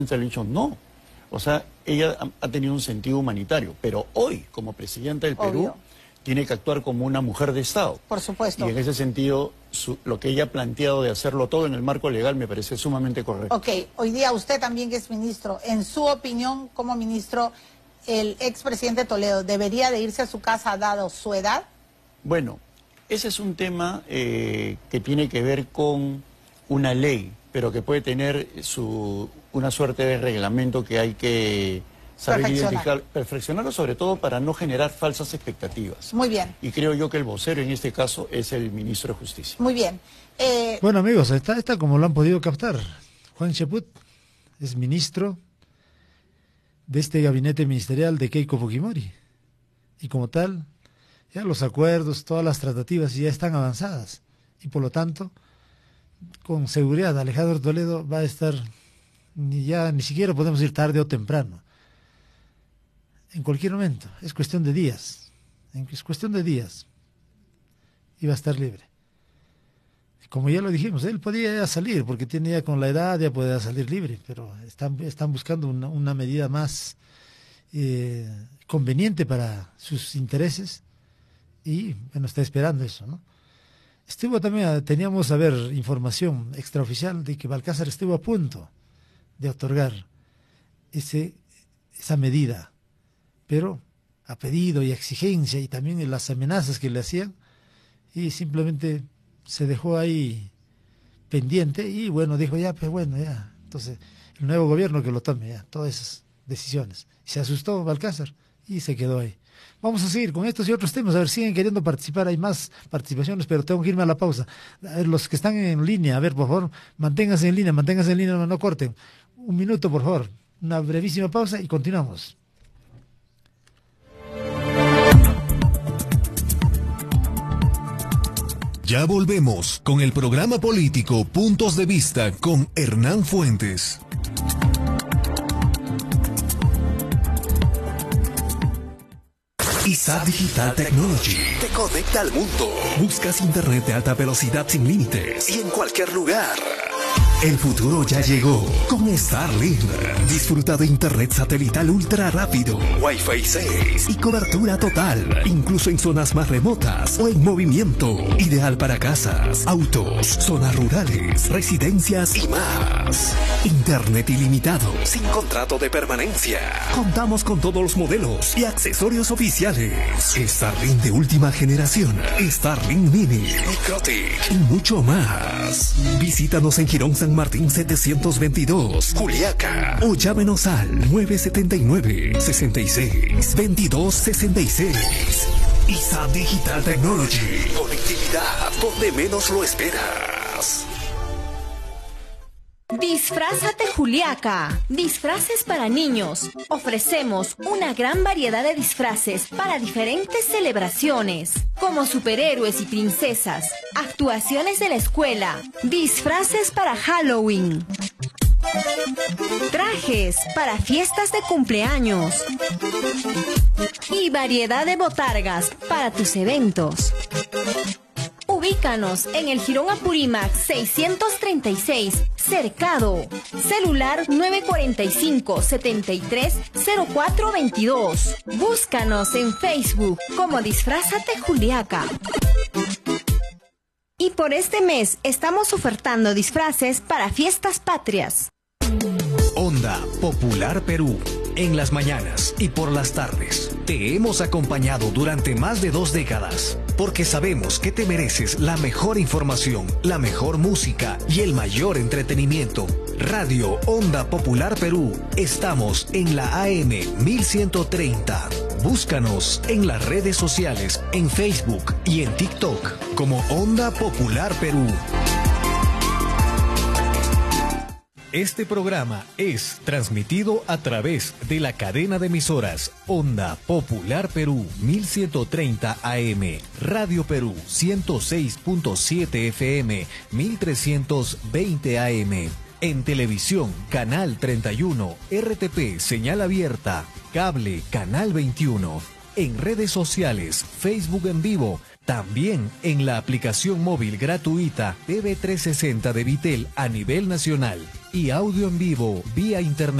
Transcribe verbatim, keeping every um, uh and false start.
le ha dicho no. O sea, ella ha, ha tenido un sentido humanitario, pero hoy, como presidenta del Perú, Obvio. tiene que actuar como una mujer de Estado. Por supuesto. Y en ese sentido, su, lo que ella ha planteado de hacerlo todo en el marco legal me parece sumamente correcto. Ok, hoy día usted también que es ministro, en su opinión como ministro, el expresidente Toledo debería de irse a su casa dado su edad. Bueno, ese es un tema eh, que tiene que ver con una ley, pero que puede tener su, una suerte de reglamento que hay que saber Perfeccionar. identificar, perfeccionarlo, sobre todo para no generar falsas expectativas. Muy bien, Y creo yo que el vocero en este caso es el ministro de Justicia. muy bien. Eh, Bueno, amigos, está, está como lo han podido captar. Juan Chaput es ministro de este gabinete ministerial de Keiko Fujimori. Y como tal, ya los acuerdos, todas las tratativas ya están avanzadas. Y por lo tanto, con seguridad, Alejandro Toledo va a estar, ni ya ni siquiera podemos ir tarde o temprano. En cualquier momento, es cuestión de días. Es cuestión de días. Y va a estar libre. Como ya lo dijimos, él podía ya salir, porque tiene ya con la edad, ya puede salir libre, pero están, están buscando una, una medida más eh, conveniente para sus intereses y, bueno, está esperando eso, ¿no? Estuvo también, teníamos, a ver, información extraoficial de que Balcázar estuvo a punto de otorgar ese, esa medida, pero a pedido y exigencia y también en las amenazas que le hacían, y simplemente se dejó ahí pendiente y bueno, dijo ya, pues bueno, ya, entonces el nuevo gobierno que lo tome ya, todas esas decisiones. Se asustó Balcázar y se quedó ahí. Vamos a seguir con estos y otros temas, a ver, siguen queriendo participar, hay más participaciones, pero tengo que irme a la pausa. A ver, los que están en línea, a ver, por favor, manténganse en línea, manténganse en línea, no, no corten. Un minuto, por favor, una brevísima pausa y continuamos. Ya volvemos con el programa político Puntos de Vista con Hernán Fuentes. I S A Digital Technology te conecta al mundo. Buscas internet de alta velocidad sin límites y en cualquier lugar. El futuro ya llegó con Starlink. Disfruta de internet satelital ultra rápido, Wi-Fi seis y cobertura total, incluso en zonas más remotas o en movimiento. Ideal para casas, autos, zonas rurales, residencias y más. Internet ilimitado, sin contrato de permanencia. Contamos con todos los modelos y accesorios oficiales. Starlink de última generación, Starlink Mini, Microtic y mucho más. Visítanos en Girón San Martín setecientos veintidós, Juliaca, o llámenos al nueve siete nueve, seis seis, veintidós sesenta y seis. I S A Digital Technology, conectividad donde menos lo esperas. Disfrázate Juliaca, disfraces para niños. Ofrecemos una gran variedad de disfraces para diferentes celebraciones, como superhéroes y princesas, actuaciones de la escuela, disfraces para Halloween, trajes para fiestas de cumpleaños y variedad de botargas para tus eventos. Ubícanos en el Jirón Apurímac seiscientos treinta y seis, Cercado. Celular nueve cuatro cinco, siete tres, cero cuatro dos dos. Búscanos en Facebook como Disfrázate Juliaca. Y por este mes estamos ofertando disfraces para fiestas patrias. Onda Popular Perú. En las mañanas y por las tardes te hemos acompañado durante más de dos décadas, porque sabemos que te mereces la mejor información, la mejor música y el mayor entretenimiento. Radio Onda Popular Perú. Estamos en la A M mil ciento treinta. Búscanos en las redes sociales, en Facebook y en TikTok como Onda Popular Perú. Este programa es transmitido a través de la cadena de emisoras Onda Popular Perú mil ciento treinta A M, Radio Perú ciento seis punto siete F M, mil trescientos veinte A M. En televisión, Canal treinta y uno, R T P, señal abierta, cable, Canal veintiuno. En redes sociales, Facebook en vivo, también en la aplicación móvil gratuita T V trescientos sesenta de Vitel a nivel nacional. y audio en vivo vía internet.